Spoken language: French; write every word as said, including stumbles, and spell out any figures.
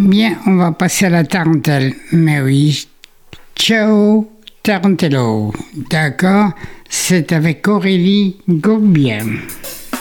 Bien, on va passer à la tarentelle. Mais oui, ciao tarantello. D'accord, c'est avec Aurélie Gourbien.